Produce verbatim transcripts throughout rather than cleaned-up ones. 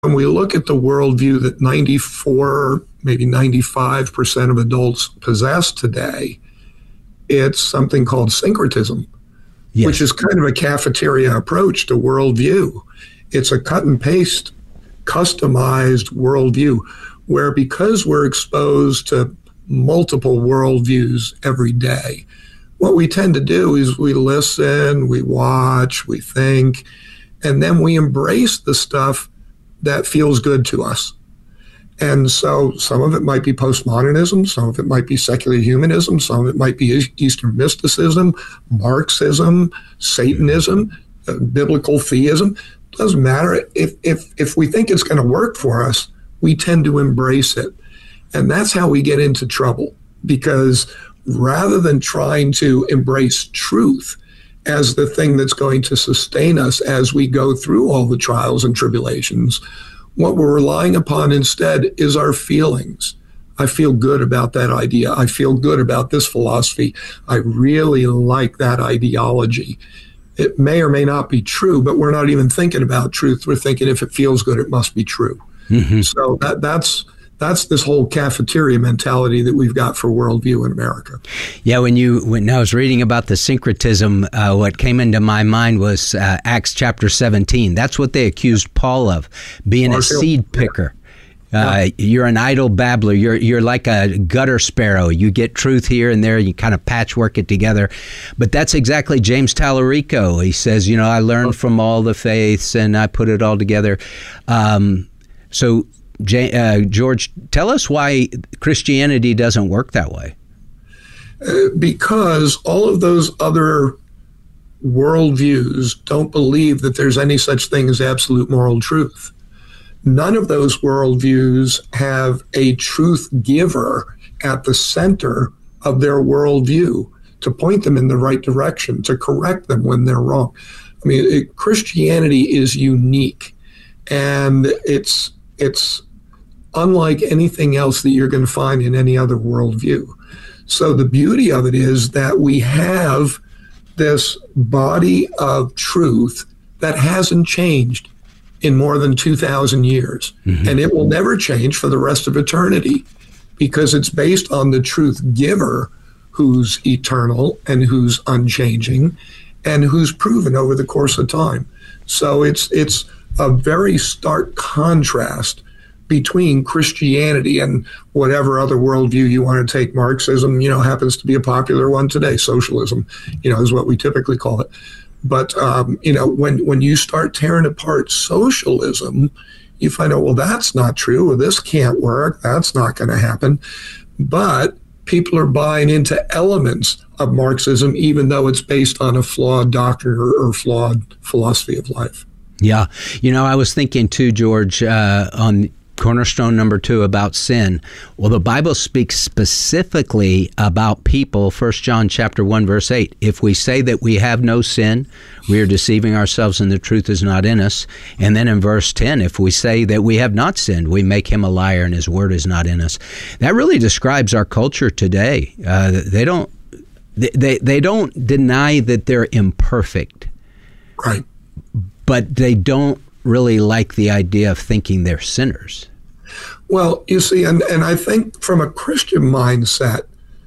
when we look at the worldview that ninety-four, maybe ninety-five percent of adults possess today, it's something called syncretism, yes. which is kind of a cafeteria approach to worldview. It's a cut and paste, customized worldview, where because we're exposed to multiple worldviews every day, what we tend to do is we listen, we watch, we think, and then we embrace the stuff that feels good to us. And so some of it might be postmodernism, some of it might be secular humanism, some of it might be Eastern mysticism, Marxism, Satanism, uh, biblical theism. Doesn't matter. If, if, if we think it's going to work for us, we tend to embrace it. And that's how we get into trouble, because rather than trying to embrace truth as the thing that's going to sustain us as we go through all the trials and tribulations, what we're relying upon instead is our feelings. I feel good about that idea. I feel good about this philosophy. I really like that ideology. It may or may not be true, but we're not even thinking about truth. We're thinking if it feels good, it must be true. Mm-hmm. So that, that's That's this whole cafeteria mentality that we've got for worldview in America. Yeah, when you when I was reading about the syncretism, uh, what came into my mind was uh, Acts chapter seventeen. That's what they accused Paul of, being a seed picker. Uh, yeah. You're an idle babbler. You're you're like a gutter sparrow. You get truth here and there. You kind of patchwork it together. But that's exactly James Tallarico. He says, you know, I learned from all the faiths and I put it all together. Um, so. J- uh, George, tell us why Christianity doesn't work that way. Uh, because all of those other worldviews don't believe that there's any such thing as absolute moral truth. None of those worldviews have a truth giver at the center of their worldview to point them in the right direction, to correct them when they're wrong. I mean, it, Christianity is unique, and it's it's unlike anything else that you're going to find in any other worldview. So the beauty of it is that we have this body of truth that hasn't changed in more than two thousand years. Mm-hmm. And it will never change for the rest of eternity, because it's based on the truth giver who's eternal and who's unchanging and who's proven over the course of time. So it's it's a very stark contrast between Christianity and whatever other worldview you want to take. Marxism, you know, happens to be a popular one today. Socialism, you know, is what we typically call it. But, um, you know, when, when you start tearing apart socialism, you find out, well, that's not true. Well, this can't work. That's not going to happen. But people are buying into elements of Marxism, even though it's based on a flawed doctrine or, or flawed philosophy of life. Yeah. You know, I was thinking too, George, uh, on cornerstone number two about sin. Well, the Bible speaks specifically about people. First John chapter one, verse eight. If we say that we have no sin, we are deceiving ourselves and the truth is not in us. And then in verse ten, if we say that we have not sinned, we make him a liar and his word is not in us. That really describes our culture today. Uh, they don't they, they, they don't deny that they're imperfect. Right. But they don't really like the idea of thinking they're sinners. Well, you see, and, and I think from a Christian mindset,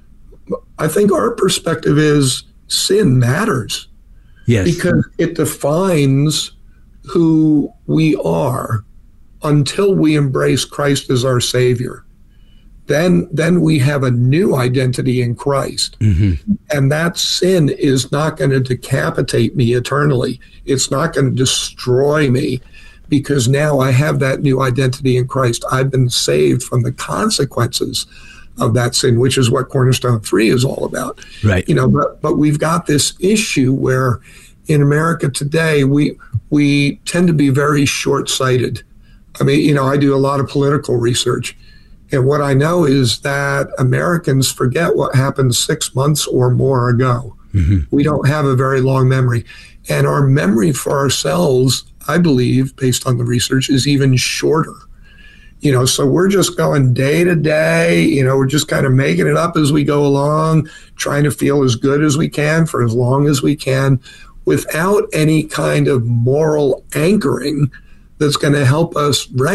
I think our perspective is sin matters. Yes. Because it defines who we are until we embrace Christ as our Savior. Then, then we have a new identity in Christ. Mm-hmm. And that sin is not going to decapitate me eternally. It's not going to destroy me, because now I have that new identity in Christ. I've been saved from the consequences of that sin, which is what Cornerstone three is all about. Right. You know, but, but we've got this issue where in America today, we we tend to be very short-sighted. I mean, you know, I do a lot of political research. And what I know is that Americans forget what happened six months or more ago. Mm-hmm. We don't have a very long memory. And our memory for ourselves, I believe, based on the research, is even shorter. You know, so we're just going day to day, you know, we're just kind of making it up as we go along, trying to feel as good as we can for as long as we can, without any kind of moral anchoring that's going to help us